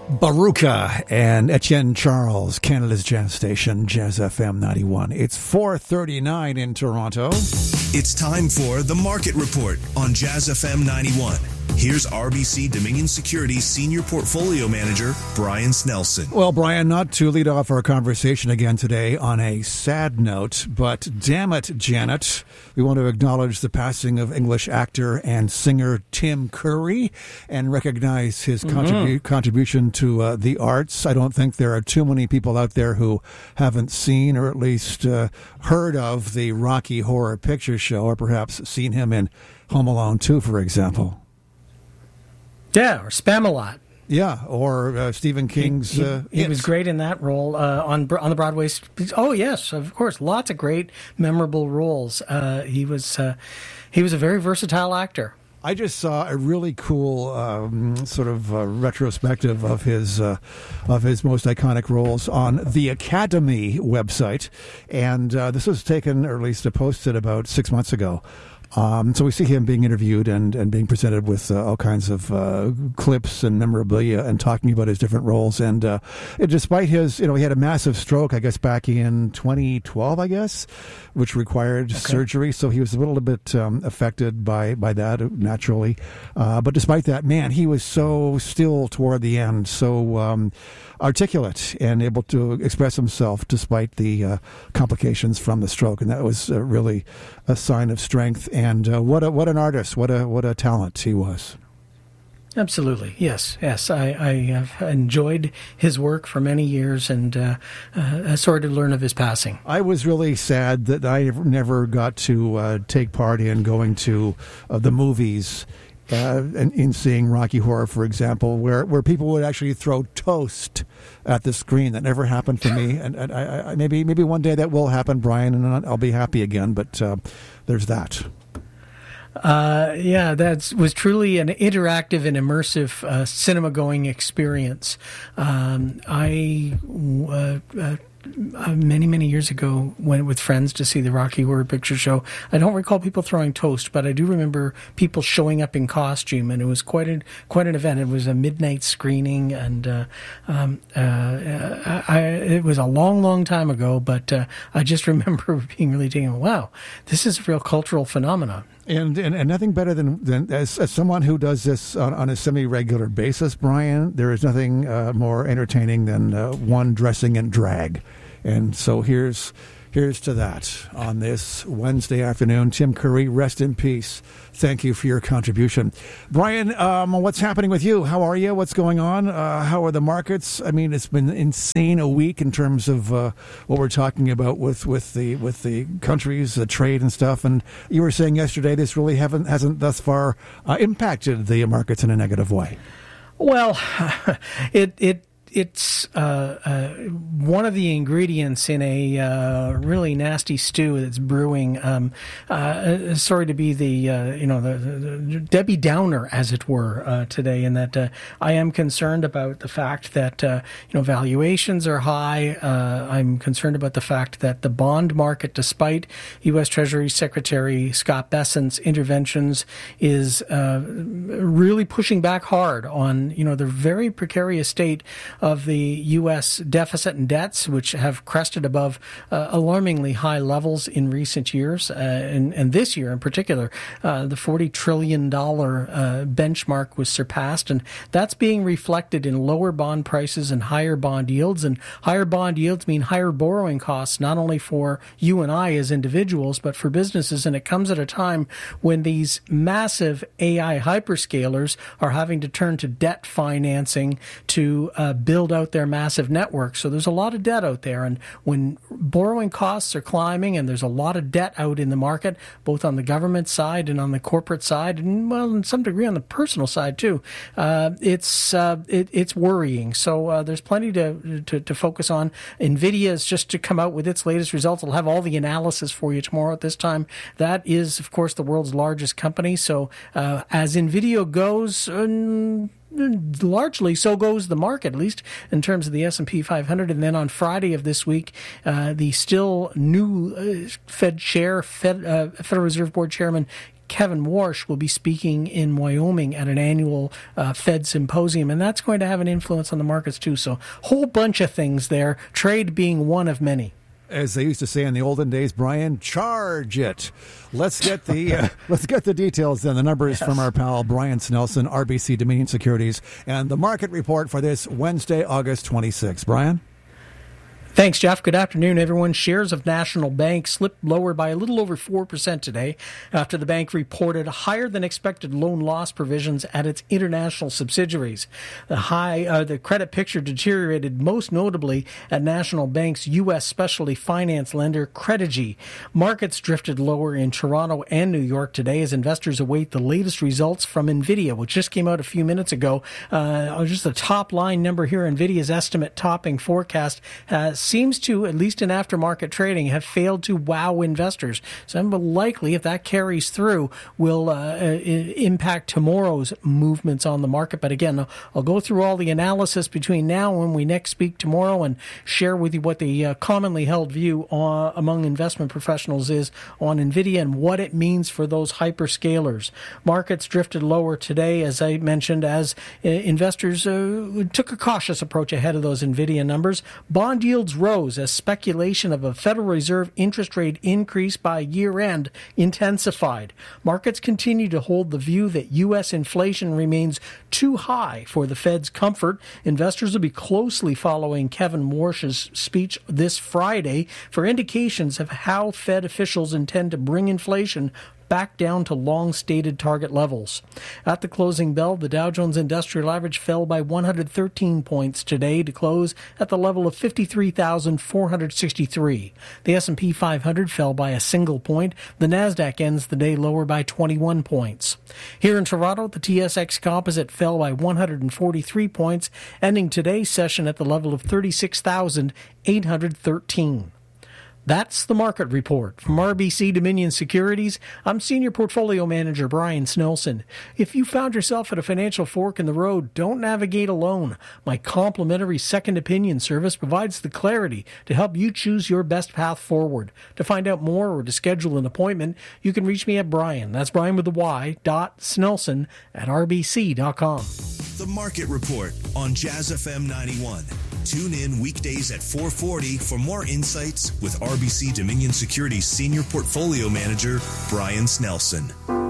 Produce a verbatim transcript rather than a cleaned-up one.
Baruka and Etienne Charles, Canada's Jazz Station, Jazz F M ninety-one. It's four thirty-nine in Toronto. It's time for The Market Report on Jazz F M ninety-one. Here's R B C Dominion Securities Senior Portfolio Manager, Brian Snelson. Well, Brian, not to lead off our conversation again today on a sad note, but damn it, Janet, we want to acknowledge the passing of English actor and singer Tim Curry and recognize his mm-hmm. contribu- contribution to uh, the arts. I don't think there are too many people out there who haven't seen or at least uh, heard of the Rocky Horror Picture Show, or perhaps seen him in Home Alone two, for example. Yeah, or Spamalot. Yeah, or uh, Stephen King's. He, he, uh, he was great in that role uh, on on the Broadway. Oh yes, of course, lots of great, memorable roles. Uh, he was uh, he was a very versatile actor. I just saw a really cool um, sort of uh, retrospective of his uh, of his most iconic roles on the Academy website, and uh, this was taken, or at least posted, about six months ago. Um, so we see him being interviewed and, and being presented with uh, all kinds of uh, clips and memorabilia and talking about his different roles. And uh, it, despite his, you know, he had a massive stroke, I guess, back in twenty twelve, I guess, which required okay. surgery. So he was a little bit um, affected by, by that, naturally. Uh, but despite that, man, he was so still toward the end, so um, articulate and able to express himself despite the uh, complications from the stroke. And that was uh, really a sign of strength. And uh, what a, what an artist, what a what a talent he was. Absolutely, yes, yes. I, I have enjoyed his work for many years, and uh, uh, sorry to learn of his passing. I was really sad that I never got to uh, take part in going to uh, the movies. Uh, and in seeing Rocky Horror, for example, where, where people would actually throw toast at the screen. That never happened for me, and, and I, I, maybe maybe one day that will happen, Brian, and I'll be happy again. But uh, there's that. Uh, yeah, that was truly an interactive and immersive uh, cinema-going experience. Um, I. Uh, uh, Uh, many, many years ago, went with friends to see the Rocky Horror Picture Show. I don't recall people throwing toast, but I do remember people showing up in costume, and it was quite a quite an event. It was a midnight screening, and uh, um, uh, I, it was a long, long time ago. But uh, I just remember being really taken. Wow, this is a real cultural phenomenon. And, and and nothing better than, than as, as someone who does this on, on a semi-regular basis, Brian, there is nothing uh, more entertaining than uh, one dressing in drag. And so here's here's to that on this Wednesday afternoon. Tim Curry, rest in peace. Thank you for your contribution. Brian, um, what's happening with you? How are you? What's going on? Uh, how are the markets? I mean, it's been insane a week in terms of uh, what we're talking about with, with the with the countries, the trade and stuff. And you were saying yesterday this really haven't hasn't thus far uh, impacted the markets in a negative way. Well, it it. It's uh, uh, one of the ingredients in a uh, really nasty stew that's brewing. Um, uh, sorry to be the uh, you know the, the, the Debbie Downer, as it were, uh, today, in that uh, I am concerned about the fact that uh, you know valuations are high. Uh, I'm concerned about the fact that the bond market, despite U S Treasury Secretary Scott Bessent's interventions, is uh, really pushing back hard on you know the very precarious state of the U S deficit and debts, which have crested above uh, alarmingly high levels in recent years, uh, and, and this year in particular, uh, the forty trillion dollars uh, benchmark was surpassed, and that's being reflected in lower bond prices and higher bond yields, and higher bond yields mean higher borrowing costs, not only for you and I as individuals, but for businesses, and it comes at a time when these massive A I hyperscalers are having to turn to debt financing to uh, build out their massive networks. So there's a lot of debt out there. And when borrowing costs are climbing and there's a lot of debt out in the market, both on the government side and on the corporate side, and well, in some degree on the personal side too, uh, it's uh, it, it's worrying. So uh, there's plenty to, to to focus on. NVIDIA is just to come out with its latest results. I'll have all the analysis for you tomorrow at this time. That is, of course, the world's largest company. So uh, as NVIDIA goes, um, largely so goes the market, at least in terms of the S and P five hundred. And then on Friday of this week, uh, the still new uh, Fed chair, Fed, uh, Federal Reserve Board Chairman Kevin Warsh will be speaking in Wyoming at an annual uh, Fed symposium, and that's going to have an influence on the markets too. So, whole bunch of things there, trade being one of many. As they used to say in the olden days, Brian, charge it. Let's get the uh, let's get the details then. The numbers yes. from our pal Brian Snelson, R B C Dominion Securities, and the market report for this Wednesday, August twenty-sixth. Brian? Thanks, Jeff. Good afternoon, everyone. Shares of National Bank slipped lower by a little over four percent today after the bank reported higher than expected loan loss provisions at its international subsidiaries. The high, uh, the credit picture deteriorated most notably at National Bank's U S specialty finance lender, Credigy. Markets drifted lower in Toronto and New York today as investors await the latest results from NVIDIA, which just came out a few minutes ago. Uh, just the top line number here, NVIDIA's estimate topping forecast has seems to, at least in aftermarket trading, have failed to wow investors. So likely, if that carries through, will uh, impact tomorrow's movements on the market. But again, I'll, I'll go through all the analysis between now and when we next speak tomorrow and share with you what the uh, commonly held view uh, among investment professionals is on NVIDIA and what it means for those hyperscalers. Markets drifted lower today, as I mentioned, as uh, investors uh, took a cautious approach ahead of those NVIDIA numbers. Bond yields rose as speculation of a Federal Reserve interest rate increase by year-end intensified. Markets continue to hold the view that U S inflation remains too high for the Fed's comfort. Investors will be closely following Kevin Warsh's speech this Friday for indications of how Fed officials intend to bring inflation back down to long-stated target levels. At the closing bell, the Dow Jones Industrial Average fell by one hundred thirteen points today to close at the level of fifty-three thousand four hundred sixty-three. The S and P five hundred fell by a single point. The Nasdaq ends the day lower by twenty-one points. Here in Toronto, the T S X Composite fell by one hundred forty-three points, ending today's session at the level of thirty-six thousand eight hundred thirteen. That's the market report. From R B C Dominion Securities, I'm Senior Portfolio Manager Brian Snelson. If you found yourself at a financial fork in the road, don't navigate alone. My complimentary second opinion service provides the clarity to help you choose your best path forward. To find out more or to schedule an appointment, you can reach me at Brian, that's Brian with the Y, dot Snelson at R B C dot com. The Market Report on Jazz F M ninety-one. Tune in weekdays at four forty for more insights with R B C Dominion Securities Senior Portfolio Manager Brian Snelson.